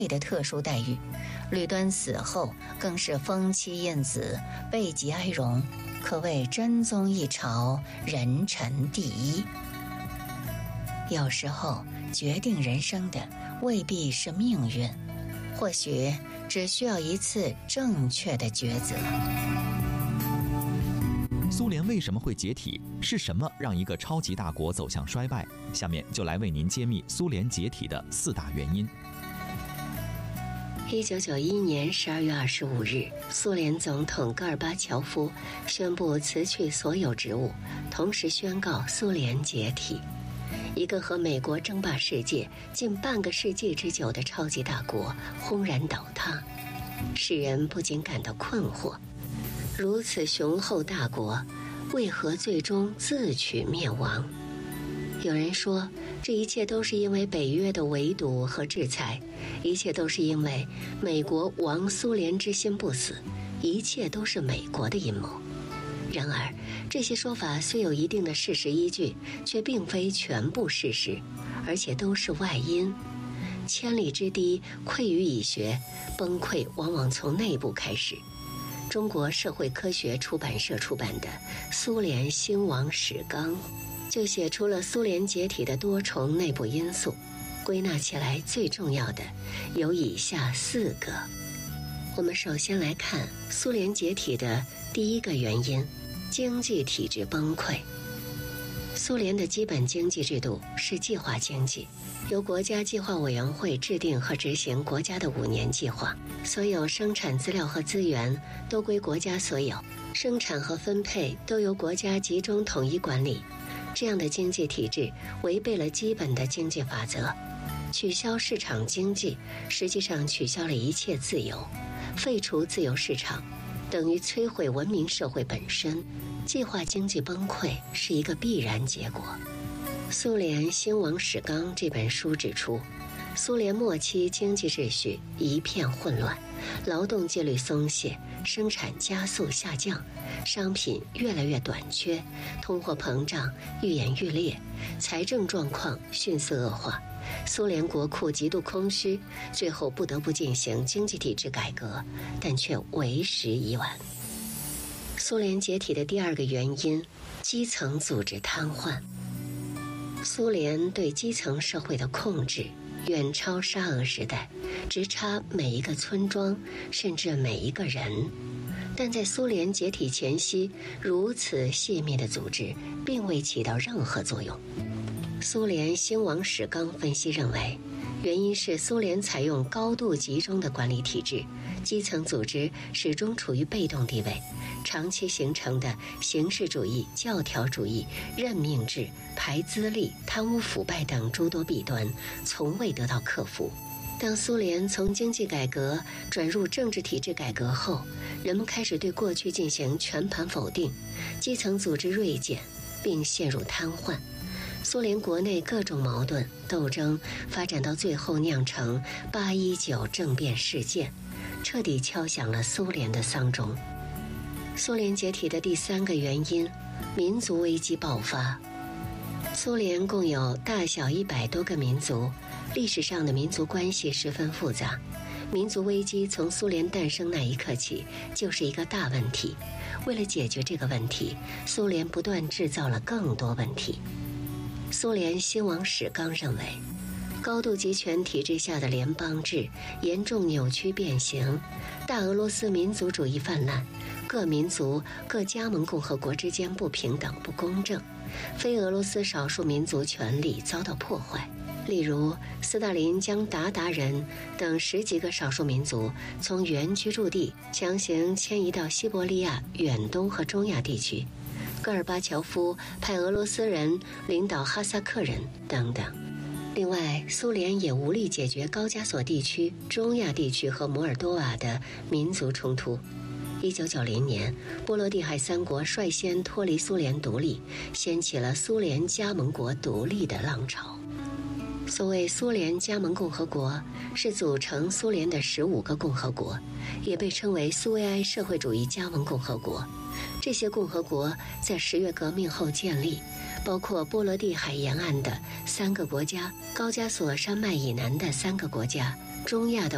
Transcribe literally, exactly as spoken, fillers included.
的特殊待遇。吕端死后更是封妻印子，备极哀荣，可谓真宗一朝，人臣第一。有时候决定人生的未必是命运，或许只需要一次正确的抉择。 苏联为什么会解体？是什么让一个超级大国走向衰败？下面就来为您揭秘苏联解体的四大原因。 一九九一年十二月二十五日，苏联总统戈尔巴乔夫宣布辞去所有职务，同时宣告苏联解体。一个和美国争霸世界近半个世纪之久的超级大国轰然倒塌，使人不禁感到困惑：如此雄厚大国，为何最终自取灭亡？有人说，这一切都是因为北约的围堵和制裁，一切都是因为美国亡苏联之心不死，一切都是美国的阴谋。然而，这些说法虽有一定的事实依据，却并非全部事实，而且都是外因。千里之堤，溃于蚁穴，崩溃往往从内部开始。中国社会科学出版社出版的《苏联兴亡史纲》就写出了苏联解体的多重内部因素，归纳起来最重要的有以下四个。我们首先来看苏联解体的第一个原因：经济体制崩溃。苏联的基本经济制度是计划经济，由国家计划委员会制定和执行国家的五年计划，所有生产资料和资源都归国家所有，生产和分配都由国家集中统一管理。这样的经济体制违背了基本的经济法则，取消市场经济，实际上取消了一切自由，废除自由市场，等于摧毁文明社会本身。计划经济崩溃是一个必然结果。《苏联兴亡史纲》这本书指出，苏联末期经济秩序一片混乱，劳动纪律松懈，生产加速下降，商品越来越短缺，通货膨胀愈演愈烈，财政状况迅速恶化，苏联国库极度空虚，最后不得不进行经济体制改革，但却为时已晚。苏联解体的第二个原因：基层组织瘫痪。苏联对基层社会的控制远超沙俄时代，直插每一个村庄，甚至每一个人。但在苏联解体前夕，如此细密的组织并未起到任何作用。苏联兴亡史纲分析认为，原因是苏联采用高度集中的管理体制，基层组织始终处于被动地位，长期形成的形式主义、教条主义、任命制、排资历、贪污腐败等诸多弊端从未得到克服。当苏联从经济改革转入政治体制改革后，人们开始对过去进行全盘否定，基层组织锐减并陷入瘫痪。苏联国内各种矛盾斗争发展到最后酿成八一九政变事件，彻底敲响了苏联的丧钟。苏联解体的第三个原因：民族危机爆发。苏联共有大小一百多个民族，历史上的民族关系十分复杂。民族危机从苏联诞生那一刻起就是一个大问题。为了解决这个问题，苏联不断制造了更多问题。苏联兴亡史纲认为，高度集权体制下的联邦制严重扭曲变形，大俄罗斯民族主义泛滥，各民族、各加盟共和国之间不平等、不公正，非俄罗斯少数民族权利遭到破坏。例如，斯大林将鞑靼人等十几个少数民族从原居住地强行迁移到西伯利亚、远东和中亚地区。戈尔巴乔夫派俄罗斯人领导哈萨克人等等。另外，苏联也无力解决高加索地区、中亚地区和摩尔多瓦的民族冲突。一九九零年，波罗的海三国率先脱离苏联独立，掀起了苏联加盟国独立的浪潮。所谓苏联加盟共和国，是组成苏联的十五个共和国，也被称为苏维埃社会主义加盟共和国。这些共和国在十月革命后建立，包括波罗的海沿岸的三个国家、高加索山脉以南的三个国家、中亚的